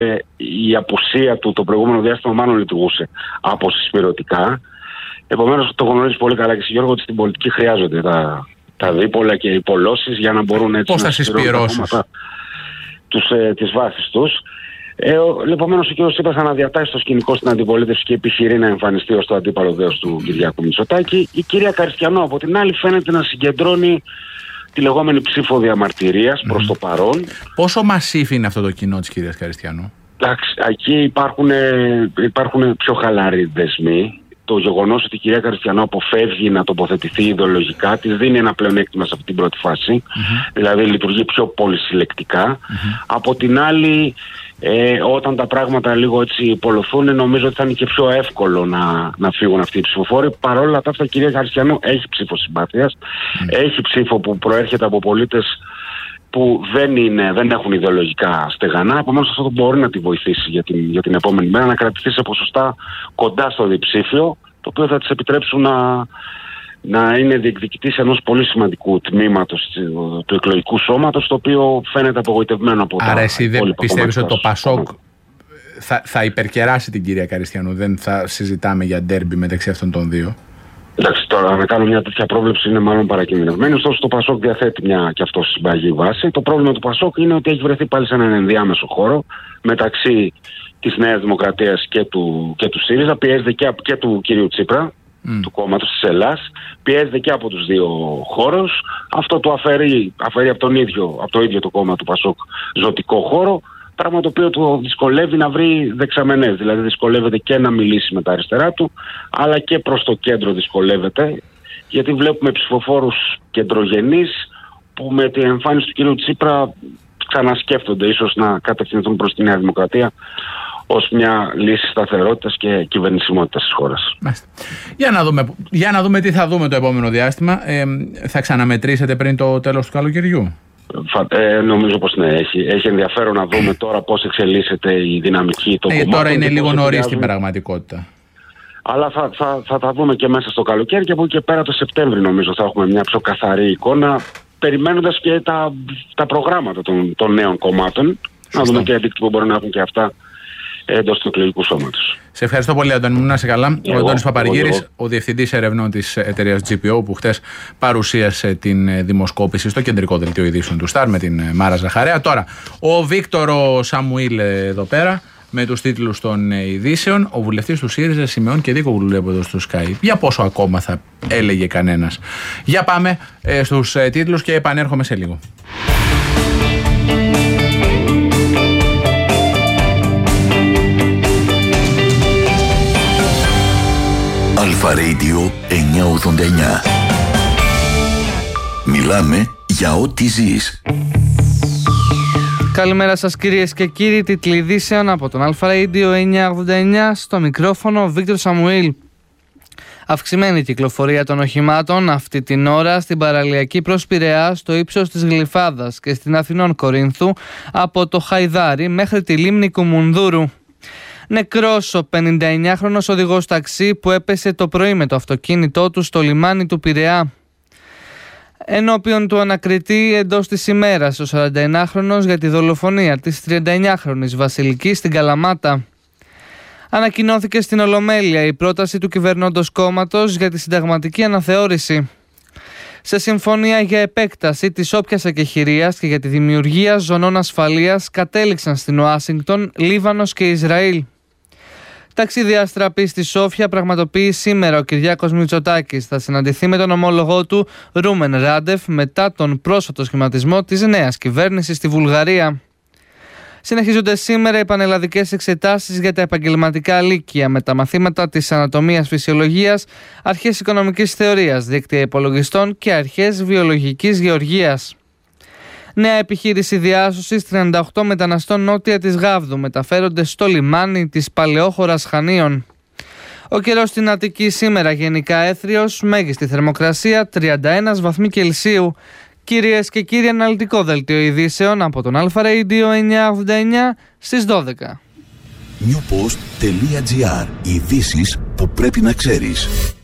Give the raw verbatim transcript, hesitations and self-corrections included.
η απουσία του το προηγούμενο διάστημα μάλλον λειτουργούσε αποσυσπηρωτικά. Επομένως, το γνωρίζει πολύ καλά και εσύ, Γιώργο, ότι στην πολιτική χρειάζονται τα, τα δίπολα και οι πολλώσεις για να μπορούν έτσι πώς να συσπηρώσουν ε, τις βάσεις τους. Ε, Επομένως, ο κ. Τσίπρας αναδιατάσσει το σκηνικό στην αντιπολίτευση και επιχειρεί να εμφανιστεί ως το αντίπαλο δέος του Κυριάκου Μητσοτάκη. Η κυρία Καριστιανό, από την άλλη, φαίνεται να συγκεντρώνει τη λεγόμενη ψήφο διαμαρτυρίας mm. προς το παρόν. Πόσο μασίφ είναι αυτό το κοινό της κυρίας Καριστιανού? Εντάξει, εκεί υπάρχουν, υπάρχουν πιο χαλαροί δεσμοί. Το γεγονός ότι η κυρία Καριστιανό αποφεύγει να τοποθετηθεί ιδεολογικά της δίνει ένα πλεονέκτημα σε αυτή την πρώτη φάση. Mm-hmm. Δηλαδή λειτουργεί πιο πολυσυλλεκτικά. Mm-hmm. Από την άλλη, ε, όταν τα πράγματα λίγο έτσι πολλωθούν, νομίζω ότι θα είναι και πιο εύκολο να, να φύγουν αυτοί οι ψηφοφόροι. Παρ' όλα αυτά, η κυρία Καριστιανό έχει ψήφο συμπάθειας, mm-hmm. έχει ψήφο που προέρχεται από πολίτες που δεν, είναι, δεν έχουν ιδεολογικά στεγανά. Επομένως, αυτό μπορεί να τη βοηθήσει για την, για την επόμενη μέρα να κρατηθεί σε ποσοστά κοντά στο διψήφιο, το οποίο θα της επιτρέψουν να, να είναι διεκδικητής ενός πολύ σημαντικού τμήματος του εκλογικού σώματος, το οποίο φαίνεται απογοητευμένο από Άρα τα εσύ δεν πιστεύεις ότι το Πασόκ θα, θα υπερκεράσει την κυρία Καριστιανού? Δεν θα συζητάμε για ντέρμπι μεταξύ αυτών των δύο? Εντάξει, τώρα να κάνω μια τέτοια πρόβλεψη είναι μάλλον παρακινδυνευμένη. Ωστόσο, το Πασόκ διαθέτει μια και αυτό συμπαγή βάση. Το πρόβλημα του Πασόκ είναι ότι έχει βρεθεί πάλι σε έναν ενδιάμεσο χώρο μεταξύ της Νέας Δημοκρατίας και του, και του ΣΥΡΙΖΑ. Πιέζεται και, και του κυρίου Τσίπρα, mm. του κόμματος της Ελλάς. Πιέζεται και από τους δύο χώρους. Αυτό το αφαιρεί, αφαιρεί από, τον ίδιο, από το ίδιο το κόμμα του Πασόκ ζωτικό χώρο. Πράγμα το οποίο του δυσκολεύει να βρει δεξαμενές. Δηλαδή δυσκολεύεται και να μιλήσει με τα αριστερά του, αλλά και προς το κέντρο δυσκολεύεται, γιατί βλέπουμε ψηφοφόρους κεντρογενείς που με την εμφάνιση του κ. Τσίπρα ξανασκέφτονται ίσως να κατευθυνθούν προς τη Νέα Δημοκρατία ως μια λύση σταθερότητας και κυβερνησιμότητας της χώρας. Για να δούμε, για να δούμε τι θα δούμε το επόμενο διάστημα. Ε, θα ξαναμετρήσετε πριν το τέλος του καλοκαιριού? Ε, νομίζω πως ναι, έχει, έχει ενδιαφέρον να δούμε τώρα πώς εξελίσσεται η δυναμική των κομμάτων. Τώρα είναι λίγο νωρίς στην πραγματικότητα. Αλλά θα, θα, θα τα δούμε και μέσα στο καλοκαίρι και από εκεί και πέρα το Σεπτέμβρη νομίζω θα έχουμε μια πιο καθαρή εικόνα, περιμένοντας και τα, τα προγράμματα των, των νέων κομμάτων. Σωστό. Να δούμε και αντίκτυπο μπορεί να έχουν και αυτά εντός του εκλογικού σώματος. Σε ευχαριστώ πολύ, Αντώνη μου, να είσαι καλά. Εγώ, ο Αντώνης Παπαργύρης, ο διευθυντής ερευνών της εταιρείας τζι πι ο, που χτες παρουσίασε την δημοσκόπηση στο κεντρικό δελτίο ειδήσεων του Σταρ με την Μάρα Ζαχαρέα. Τώρα, ο Βίκτορο Σαμουήλ εδώ πέρα με τους τίτλους των ειδήσεων. Ο βουλευτής του ΣΥΡΙΖΑ, Σιμεών και Δίκογλου, από εδώ στο Sky. Για πόσο ακόμα θα έλεγε κανένας? Για πάμε ε, στους ε, τίτλους και επανέρχομαι σε λίγο. Αλφα Radio εννιακόσια ογδόντα εννιά. Μιλάμε για ό,τι ζεις. Καλημέρα σας κυρίες και κύριοι, τίτλοι ειδήσεων από τον Αλφα Radio εννιακόσια ογδόντα εννιά, στο μικρόφωνο Βίκτορ Σαμουήλ. Αυξημένη κυκλοφορία των οχημάτων αυτή την ώρα στην παραλιακή προς Πειραιά, στο ύψος της Γλυφάδας και στην Αθηνών Κορίνθου από το Χαϊδάρι μέχρι τη λίμνη Κουμουνδούρου. Νεκρός ο πενηνταεννιάχρονος οδηγός ταξί που έπεσε το πρωί με το αυτοκίνητό του στο λιμάνι του Πειραιά. Ενώπιον του ανακριτή εντός της ημέρας ο σαρανταεννιάχρονος για τη δολοφονία της τριανταεννιάχρονης Βασιλικής στην Καλαμάτα. Ανακοινώθηκε στην Ολομέλεια η πρόταση του κυβερνώντος κόμματος για τη συνταγματική αναθεώρηση. Σε συμφωνία για επέκταση της όποιας εκεχηρίας και για τη δημιουργία ζωνών ασφαλείας κατέληξαν στην Ουάσιγκτον, Λίβανος και Ισραήλ. Ταξίδι αστραπή στη Σόφια πραγματοποιεί σήμερα ο Κυριάκος Μητσοτάκης. Θα συναντηθεί με τον ομόλογό του Ρούμεν Ράντεφ μετά τον πρόσφατο σχηματισμό της νέας κυβέρνησης στη Βουλγαρία. Συνεχίζονται σήμερα οι πανελλαδικές εξετάσεις για τα επαγγελματικά λύκεια με τα μαθήματα της ανατομίας φυσιολογίας, αρχές οικονομικής θεωρίας, δίκτυα υπολογιστών και αρχές βιολογικής γεωργίας. Νέα επιχείρηση διάσωσης τριάντα οκτώ μεταναστών νότια της Γάβδου μεταφέρονται στο λιμάνι της Παλαιόχωρας Χανίων. Ο καιρός στην Αττική σήμερα γενικά έθριος, μέγιστη θερμοκρασία τριάντα ένα βαθμοί Κελσίου. Κυρίες και κύριοι, αναλυτικό δελτίο ειδήσεων από τον Αλφα Radio εννιακόσια ογδόντα εννιά στις δώδεκα. newpost.gr. Ειδήσεις που πρέπει να ξέρεις.